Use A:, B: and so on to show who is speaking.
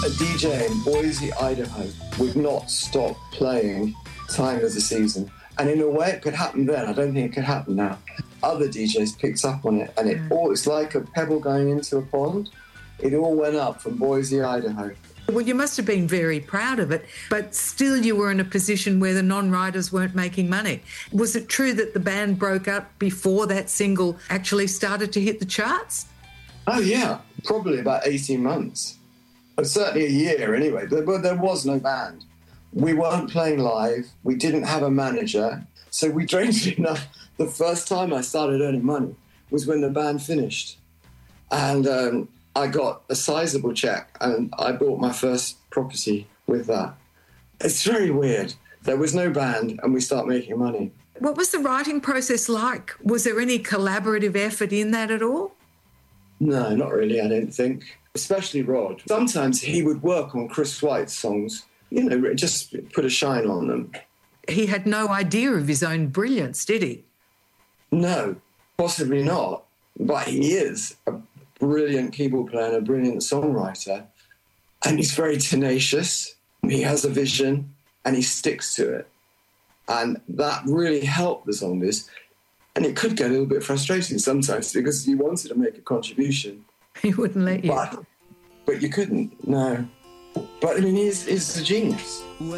A: a DJ in Boise, Idaho would not stop playing Time of the Season. And in a way, it could happen then. I don't think it could happen now. Other DJs picked up on it, and it's like a pebble going into a pond. It all went up from Boise, Idaho.
B: Well, you must have been very proud of it, but still you were in a position where the non-writers weren't making money. Was it true that the band broke up before that single actually started to hit the charts?
A: Oh, yeah, probably about 18 months. But certainly a year anyway. There was no band. We weren't playing live. We didn't have a manager. So we, strangely enough, the first time I started earning money was when the band finished. And I got a sizable check and I bought my first property with that. It's very weird. There was no band and we start making money.
B: What was the writing process like? Was there any collaborative effort in that at all?
A: No, not really, I don't think. Especially Rod. Sometimes he would work on Chris White's songs, just put a shine on them.
B: He had no idea of his own brilliance, did he?
A: No, possibly not. But he is a brilliant keyboard player and a brilliant songwriter. And he's very tenacious. He has a vision and he sticks to it. And that really helped the Zombies. And it could get a little bit frustrating sometimes because you wanted to make a contribution.
B: He wouldn't let you.
A: But you couldn't, no. But, I mean, he's a genius.